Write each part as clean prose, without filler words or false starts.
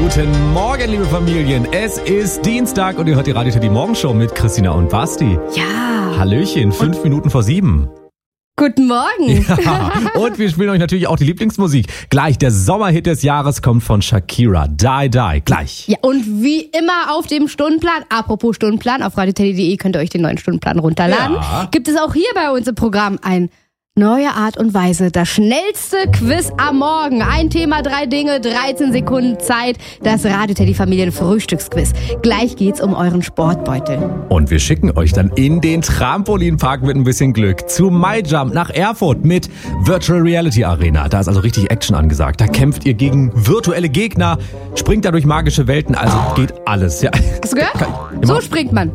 Guten Morgen, liebe Familien. Es ist Dienstag und ihr hört die Radio Teddy Morgenshow mit Christina und Basti. Ja. Hallöchen, 5 Minuten vor 7. Guten Morgen. Ja, und wir spielen euch natürlich auch die Lieblingsmusik. Gleich, der Sommerhit des Jahres kommt von Shakira. Die, Die, gleich. Ja, und wie immer auf dem Stundenplan, apropos Stundenplan, auf radioteddy.de könnt ihr euch den neuen Stundenplan runterladen. Ja. Gibt es auch hier bei uns im Programm ein neue Art und Weise. Das schnellste Quiz am Morgen. Ein Thema, 3 Dinge, 13 Sekunden Zeit. Das Radio-Teddy-Familien-Frühstücksquiz. Gleich geht's um euren Sportbeutel. Und wir schicken euch dann in den Trampolinpark mit ein bisschen Glück zu MyJump nach Erfurt mit Virtual Reality Arena. Da ist also richtig Action angesagt. Da kämpft ihr gegen virtuelle Gegner, springt da durch magische Welten. Also geht alles. Ja. Hast du gehört? So springt man.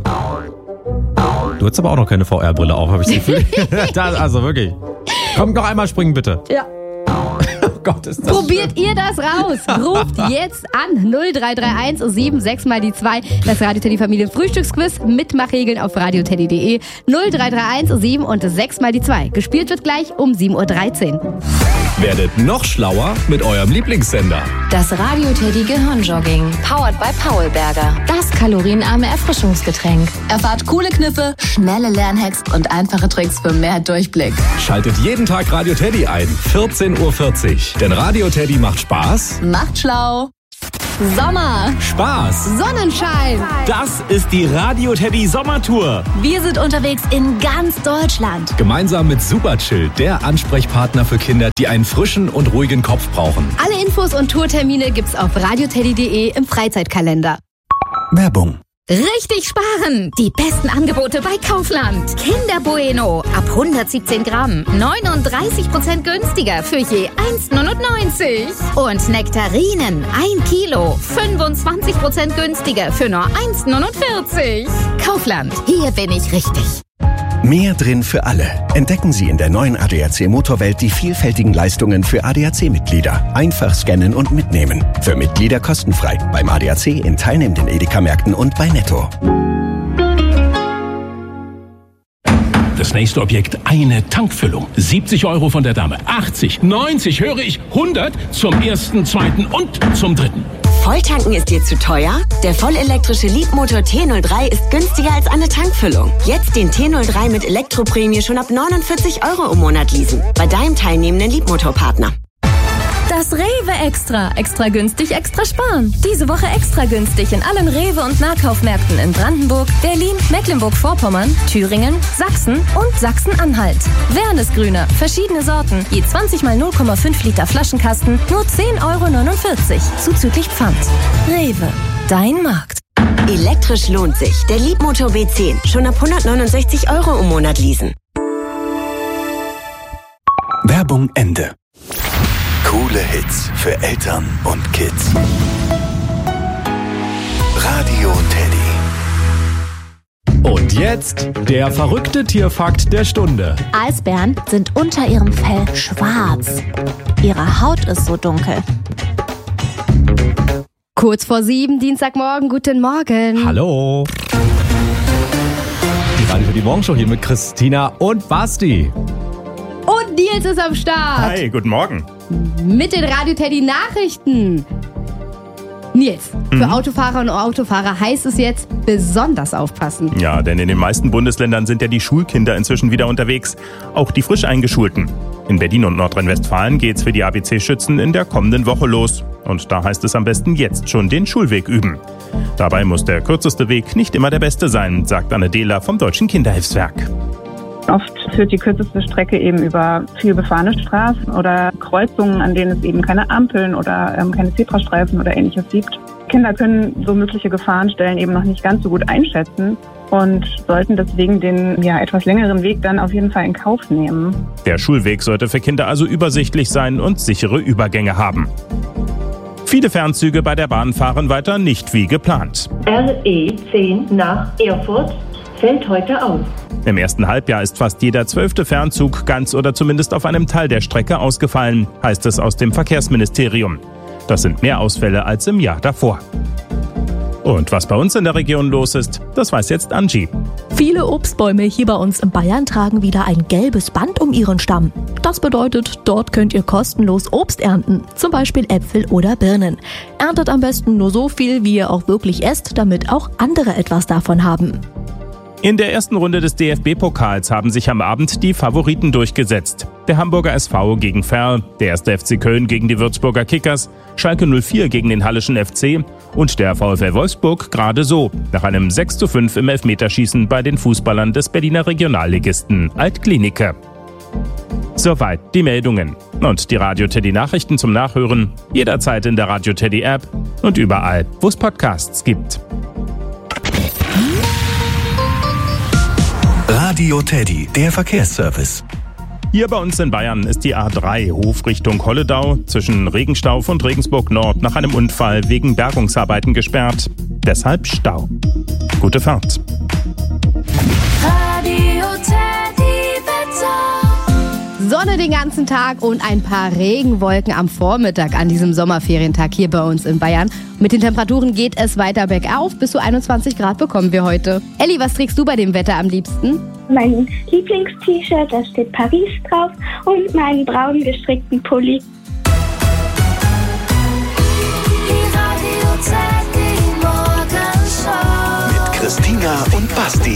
Du hast aber auch noch keine VR-Brille auf, habe ich das Gefühl. Also wirklich. Kommt noch einmal springen, bitte. Ja. Oh Gott, ist das Probiert schlimm. ihr das raus? Ruft jetzt an 0331 76 mal die 2. Das Radio-Teddy Familien Frühstücksquiz. Mitmachregeln auf radioteddy.de. 0331 7 und 6 mal die 2. Gespielt wird gleich um 7.13 Uhr. Werdet noch schlauer mit eurem Lieblingssender. Das Radio-Teddy Gehirnjogging. Powered by Paulberger. Das kalorienarme Erfrischungsgetränk. Erfahrt coole Kniffe, schnelle Lernhacks und einfache Tricks für mehr Durchblick. Schaltet jeden Tag Radio Teddy ein. 14.40 Uhr. Denn Radio Teddy macht Spaß. Macht schlau. Sommer. Spaß. Sonnenschein. Das ist die Radio Teddy Sommertour. Wir sind unterwegs in ganz Deutschland. Gemeinsam mit Superchill, der Ansprechpartner für Kinder, die einen frischen und ruhigen Kopf brauchen. Alle Infos und Tourtermine gibt's auf radioteddy.de im Freizeitkalender. Werbung. Richtig sparen! Die besten Angebote bei Kaufland. Kinder Bueno ab 117 Gramm. 39% günstiger für je 1,99. Und Nektarinen 1 Kilo. 25% günstiger für nur 1,49. Kaufland, hier bin ich richtig. Mehr drin für alle. Entdecken Sie in der neuen ADAC Motorwelt die vielfältigen Leistungen für ADAC-Mitglieder. Einfach scannen und mitnehmen. Für Mitglieder kostenfrei. Beim ADAC in teilnehmenden Edeka-Märkten und bei Netto. Das nächste Objekt, eine Tankfüllung. 70 € von der Dame. 80, 90, höre ich, 100 zum ersten, zweiten und zum dritten. Volltanken ist dir zu teuer? Der vollelektrische Leapmotor T03 ist günstiger als eine Tankfüllung. Jetzt den T03 mit Elektroprämie schon ab 49 € im Monat leasen. Bei deinem teilnehmenden Leapmotor-Partner. Das Rewe Extra. Extra günstig, extra sparen. Diese Woche extra günstig in allen Rewe- und Nahkaufmärkten in Brandenburg, Berlin, Mecklenburg-Vorpommern, Thüringen, Sachsen und Sachsen-Anhalt. Wernesgrüner, verschiedene Sorten, je 20 mal 0,5 Liter Flaschenkasten, nur 10,49 € zuzüglich Pfand. Rewe, dein Markt. Elektrisch lohnt sich. Der Leapmotor B10. Schon ab 169 € im Monat leasen. Werbung Ende. Coole Hits für Eltern und Kids. Radio Teddy. Und jetzt der verrückte Tierfakt der Stunde. Eisbären sind unter ihrem Fell schwarz. Ihre Haut ist so dunkel. Kurz vor 7, Dienstagmorgen, guten Morgen. Hallo. Die Radio Teddy Morgenshow hier mit Christina und Basti. Und Nils ist am Start. Hi, guten Morgen. Mit den Radio-Teddy-Nachrichten. Nils, für Autofahrer und Autofahrer heißt es jetzt besonders aufpassen. Ja, denn in den meisten Bundesländern sind ja die Schulkinder inzwischen wieder unterwegs. Auch die frisch Eingeschulten. In Berlin und Nordrhein-Westfalen geht's für die ABC-Schützen in der kommenden Woche los. Und da heißt es am besten jetzt schon den Schulweg üben. Dabei muss der kürzeste Weg nicht immer der beste sein, sagt Anne Dehler vom Deutschen Kinderhilfswerk. Oft führt die kürzeste Strecke eben über viel befahrene Straßen oder Kreuzungen, an denen es eben keine Ampeln oder keine Zebrastreifen oder Ähnliches gibt. Kinder können so mögliche Gefahrenstellen eben noch nicht ganz so gut einschätzen und sollten deswegen den etwas längeren Weg dann auf jeden Fall in Kauf nehmen. Der Schulweg sollte für Kinder also übersichtlich sein und sichere Übergänge haben. Viele Fernzüge bei der Bahn fahren weiter nicht wie geplant. RE 10 nach Erfurt fällt heute aus. Im ersten Halbjahr ist fast jeder 12. Fernzug ganz oder zumindest auf einem Teil der Strecke ausgefallen, heißt es aus dem Verkehrsministerium. Das sind mehr Ausfälle als im Jahr davor. Und was bei uns in der Region los ist, das weiß jetzt Angie. Viele Obstbäume hier bei uns in Bayern tragen wieder ein gelbes Band um ihren Stamm. Das bedeutet, dort könnt ihr kostenlos Obst ernten, zum Beispiel Äpfel oder Birnen. Erntet am besten nur so viel, wie ihr auch wirklich esst, damit auch andere etwas davon haben. In der ersten Runde des DFB-Pokals haben sich am Abend die Favoriten durchgesetzt. Der Hamburger SV gegen Verl, der 1. FC Köln gegen die Würzburger Kickers, Schalke 04 gegen den Hallischen FC und der VfL Wolfsburg gerade so, nach einem 6:5 im Elfmeterschießen bei den Fußballern des Berliner Regionalligisten Alt-Glienicke. Soweit die Meldungen. Und die Radio Teddy Nachrichten zum Nachhören jederzeit in der Radio Teddy App und überall, wo es Podcasts gibt. Radio Teddy, der Verkehrsservice. Hier bei uns in Bayern ist die A3 Hofrichtung Holledau zwischen Regenstauf und Regensburg Nord nach einem Unfall wegen Bergungsarbeiten gesperrt. Deshalb Stau. Gute Fahrt. Radio Teddy Wetter. Sonne den ganzen Tag und ein paar Regenwolken am Vormittag an diesem Sommerferientag hier bei uns in Bayern. Mit den Temperaturen geht es weiter bergauf. Bis zu 21 Grad bekommen wir heute. Elli, was trägst du bei dem Wetter am liebsten? Mein Lieblings-T-Shirt, da steht Paris drauf, und meinen braun gestrickten Pulli. Die Radio Teddy Morgenshow. Mit Christina und Basti.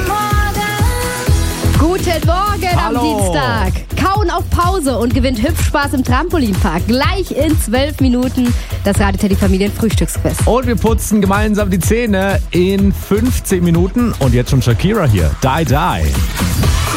Guten Morgen Hallo. am Dienstag. Kauen auf Pause und gewinnt Hüpfspaß im Trampolinpark. Gleich in 12 Minuten das Radio Teddy Familien-Frühstücksquiz. Und wir putzen gemeinsam die Zähne in 15 Minuten. Und jetzt schon Shakira hier. Die, die.